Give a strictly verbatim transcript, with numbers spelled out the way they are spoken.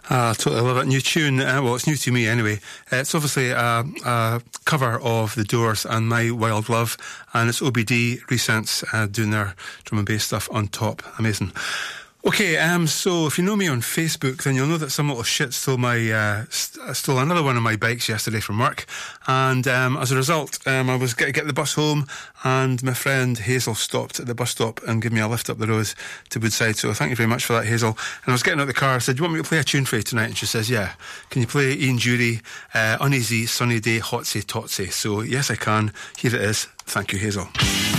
I totally love it. New tune, uh, well, it's new to me anyway. Uh, it's obviously a, a cover of The Doors and My Wild Love, and it's O B D Recents uh, doing their drum and bass stuff on top. Amazing. Okay, um, so if you know me on Facebook, then you'll know that some little shit stole my uh, st- stole another one of my bikes yesterday from work, and um, as a result, um, I was going to get the bus home, and my friend Hazel stopped at the bus stop and gave me a lift up the road to Woodside. So thank you very much for that, Hazel. And I was getting out of the car. I said, "Do you want me to play a tune for you tonight?" And she says, "Yeah. Can you play Ian Dury, uh, Uneasy Sunny Day, Hotsy Totsy?" So yes, I can. Here it is. Thank you, Hazel.